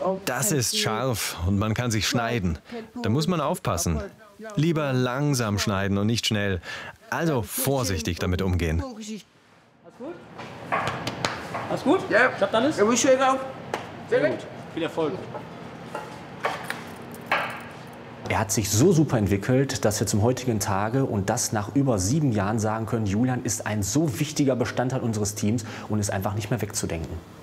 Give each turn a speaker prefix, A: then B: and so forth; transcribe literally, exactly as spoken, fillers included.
A: Das ist scharf und man kann sich schneiden. Da muss man aufpassen. Lieber langsam schneiden und nicht schnell. Also vorsichtig damit umgehen.
B: Alles gut?
C: Ja.
B: Klappt alles?
C: Ja, schön auf.
B: Sehr gut. Viel Erfolg.
D: Er hat sich so super entwickelt, dass wir zum heutigen Tage und das nach über sieben Jahren sagen können, Julian ist ein so wichtiger Bestandteil unseres Teams und ist einfach nicht mehr wegzudenken.